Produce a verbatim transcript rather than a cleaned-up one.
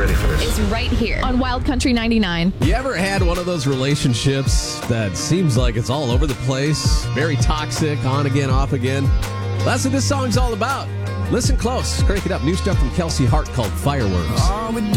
ready for this. Is right here on Wild Country ninety-nine. You ever had one of those relationships that seems like it's all over the place, very toxic, on again, off again? That's what this song's all about. Listen close. Crank it up. New stuff from Kelsey Hart called Fireworks.